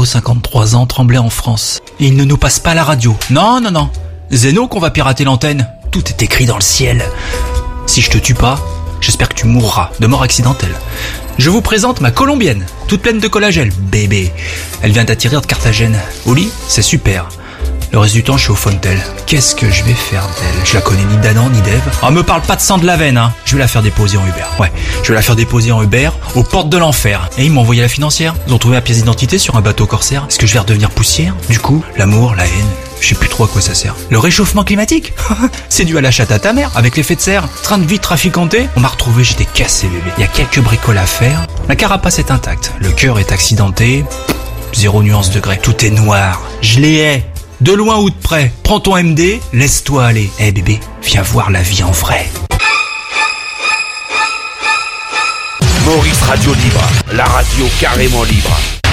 Zeno, 53 ans, Tremblay en France. Et il ne nous passe pas la radio. Non. Zeno qu'on va pirater l'antenne. Tout est écrit dans le ciel. Si je te tue pas, j'espère que tu mourras de mort accidentelle. Je vous présente ma colombienne, toute pleine de collagène, bébé. Elle vient d'atterrir de Carthagène. Au lit, c'est super. Le reste du temps, je suis au Fontel. Qu'est-ce que je vais faire d'elle? Je la connais ni d'Adam ni d'Ève. Ah, me parle pas de sang de la veine, hein. Je vais la faire déposer en Uber. Ouais, je vais la faire déposer en Uber aux portes de l'enfer. Et ils m'ont envoyé la financière. Ils ont trouvé ma pièce d'identité sur un bateau corsaire. Est-ce que je vais redevenir poussière? Du coup, l'amour, la haine, je sais plus trop à quoi ça sert. Le réchauffement climatique? C'est dû à la chatte à ta mère, avec l'effet de serre. Train de vie trafiquanté. On m'a retrouvé, j'étais cassé, bébé. Il y a quelques bricoles à faire. La carapace est intacte. Le cœur est accidenté. 0 nuance degré. Tout est noir. Je les hais. De loin ou de près, prends ton MD, laisse-toi aller. Eh bébé, viens voir la vie en vrai. Maurice Radio Libre, la radio carrément libre.